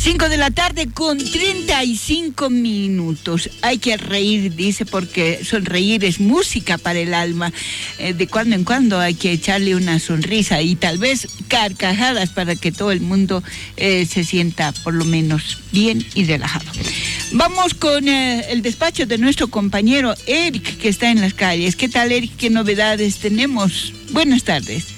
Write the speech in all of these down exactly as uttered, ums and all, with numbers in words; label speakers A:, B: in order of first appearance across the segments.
A: Cinco de la tarde con treinta y cinco minutos. Hay que reír, dice, porque sonreír es música para el alma. Eh, de cuando en cuando hay que echarle una sonrisa y tal vez carcajadas para que todo el mundo eh, se sienta por lo menos bien y relajado. Vamos con eh, el despacho de nuestro compañero Eric, que está en las calles. ¿Qué tal, Eric? ¿Qué novedades tenemos? Buenas tardes.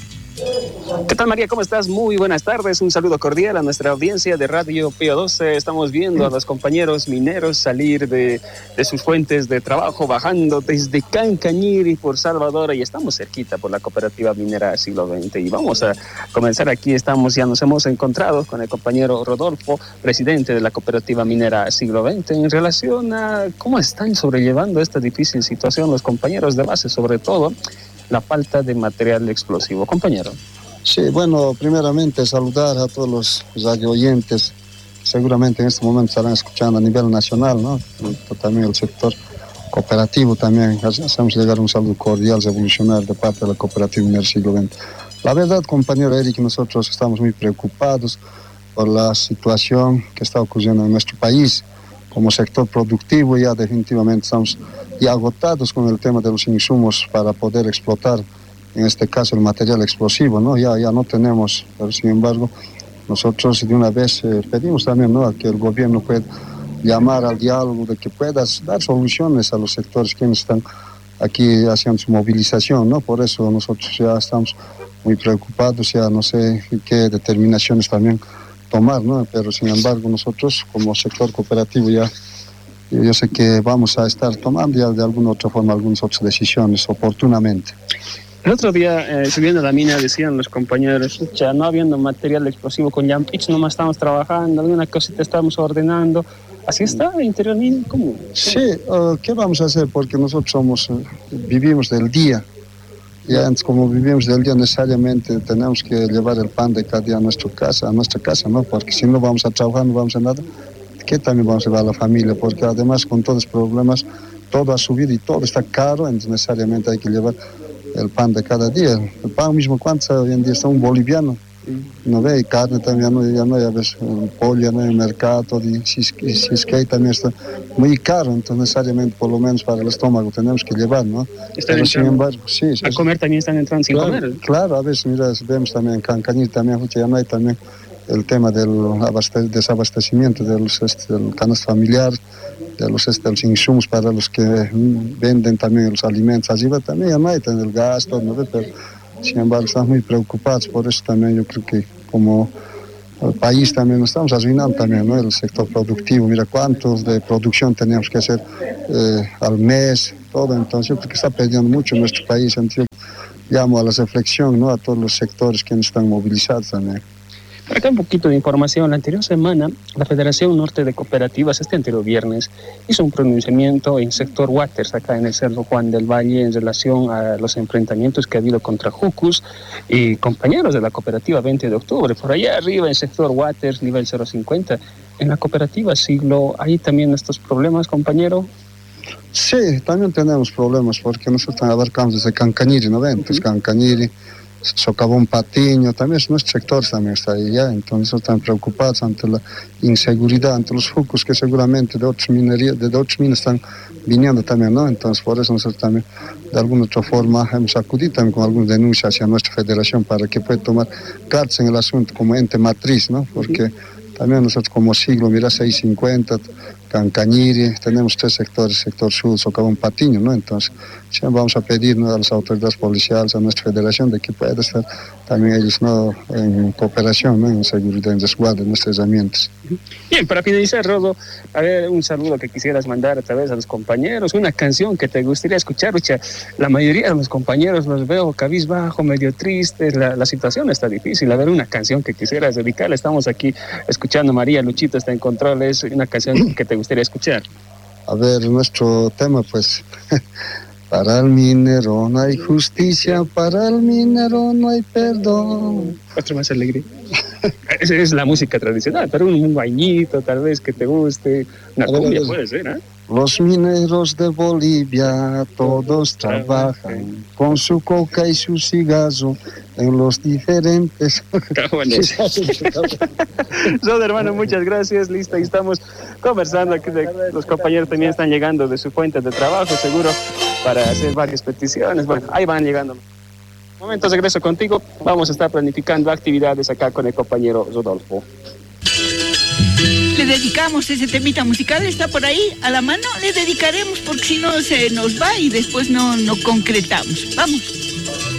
B: ¿Qué tal, María? ¿Cómo estás? Muy buenas tardes. Un saludo cordial a nuestra audiencia de Radio Pío doce. Estamos viendo a los compañeros mineros salir de, de sus fuentes de trabajo, bajando desde Cancañiri por Salvador, y estamos cerquita por la Cooperativa Minera Siglo veinte. Y vamos a comenzar aquí. Estamos, ya nos hemos encontrado con el compañero Rodolfo, presidente de la Cooperativa Minera Siglo veinte, en relación a cómo están sobrellevando esta difícil situación los compañeros de base, sobre todo la falta de material explosivo. Compañero.
C: Sí, bueno, primeramente saludar a todos los radio oyentes, seguramente en este momento estarán escuchando a nivel nacional, ¿no? También el sector cooperativo también, hacemos llegar un saludo cordial, revolucionario de parte de la Cooperativa Minera Siglo veinte. La verdad, compañero Eric, nosotros estamos muy preocupados por la situación que está ocurriendo en nuestro país. Como sector productivo ya definitivamente estamos ya agotados con el tema de los insumos para poder explotar, en este caso, el material explosivo, ¿no? Ya, ya no tenemos, pero sin embargo, nosotros de una vez eh, pedimos también, ¿no?, a que el gobierno pueda llamar al diálogo, de que pueda dar soluciones a los sectores que están aquí haciendo su movilización, ¿no? Por eso nosotros ya estamos muy preocupados, ya no sé qué determinaciones también tomar, ¿no? Pero sin embargo nosotros como sector cooperativo ya yo, yo sé que vamos a estar tomando ya de alguna otra forma algunas otras decisiones oportunamente.
B: El otro día, eh, subiendo a la mina, decían los compañeros, ya no habiendo material explosivo con Yampich, nomás estamos trabajando, alguna cosita estamos ordenando. ¿Así está interiormente? ¿Cómo?
C: Sí, uh, ¿qué vamos a hacer? Porque nosotros somos, uh, vivimos del día. Y antes, como vivimos del día, necesariamente tenemos que llevar el pan de cada día a nuestra casa, a nuestra casa, ¿no? Porque si no vamos a trabajar, no vamos a nada. ¿Qué también vamos a llevar a la familia? Porque además, con todos los problemas, todo ha subido y todo está caro, entonces necesariamente hay que llevar el pan de cada día. El pan mismo, ¿cuánto hoy en día está un boliviano? No ve, y carne también, ya no, ya no, ya ves, el pollo, ya no hay mercado, y si, si, si es que también está muy caro, entonces necesariamente, por lo menos para el estómago, tenemos que llevar, ¿no?
B: Pero sin embargo,
C: sí, sí.
B: A comer también están entrando sin
C: claro,
B: comer.
C: Claro, a veces, mira, vemos también en Cancañí, también, ya no hay también el tema del abaste, desabastecimiento de los, este, del canasta familiar, de los, este, los insumos para los que venden también los alimentos, allí también ya no hay también el gasto, ¿no? Pero sin embargo estamos muy preocupados, por eso también yo creo que como el país también nos estamos arruinando también, ¿no? El sector productivo, mira cuántos de producción tenemos que hacer eh, al mes, todo, entonces yo creo que está perdiendo mucho nuestro país, entonces yo llamo a la reflexión, ¿no?, a todos los sectores que están movilizados también.
B: Por acá un poquito de información. La anterior semana, la Federación Norte de Cooperativas, este anterior viernes, hizo un pronunciamiento en sector Waters, acá en el Cerro Juan del Valle, en relación a los enfrentamientos que ha habido contra Jucus y compañeros de la Cooperativa veinte de octubre. Por allá arriba, en sector Waters, nivel cero cincuenta, en la Cooperativa Siglo, ¿hay también estos problemas, compañero?
C: Sí, también tenemos problemas, porque nosotros abarcamos desde Cancañiri, ¿no ven? Entonces, Cancañiri, Socavón Patiño, también nuestro sector también está ahí ya, entonces están preocupados ante la inseguridad, ante los focos que seguramente de otras minerías, de otras minas están viniendo también, ¿no? Entonces por eso nosotros también de alguna otra forma hemos acudido también con algunas denuncias hacia nuestra federación para que pueda tomar cartas en el asunto como ente matriz, ¿no? Porque también nosotros como Siglo, mira, seiscientos cincuenta, Cancañiri, tenemos tres sectores, sector sur, Socavón, Patiño, ¿no? Entonces, siempre vamos a pedir, ¿no?, a las autoridades policiales, a nuestra federación, de que pueda estar también ellos, ¿no?, en cooperación, ¿no?, en seguridad, en resguardo de nuestras herramientas.
B: Bien, para finalizar, Rodo, a ver, un saludo que quisieras mandar a través de los compañeros, una canción que te gustaría escuchar. Ucha, la mayoría de los compañeros los veo cabizbajo, medio tristes, la, la situación está difícil. A ver, una canción que quisieras dedicarle. Estamos aquí escuchando, María Luchito está en controles, una canción que te gustaría escuchar.
C: A ver, nuestro tema, pues, Para el minero no hay justicia, para el minero no hay perdón.
B: Otro más alegre. Esa es la música tradicional, pero un, un guañito tal vez que te guste, una cumbia puede ser, ¿eh?
C: Los mineros de Bolivia todos trabajan con su coca y su cigarro en los diferentes...
B: Son hermano, muchas gracias, listo, ahí estamos conversando, aquí de, los compañeros también están llegando de su fuente de trabajo, seguro, para hacer varias peticiones, bueno, ahí van llegando. Momentos, regreso contigo, vamos a estar planificando actividades acá con el compañero Rodolfo.
A: Le dedicamos ese temita musical, está por ahí a la mano, le dedicaremos porque si no se nos va y después no, no concretamos. Vamos.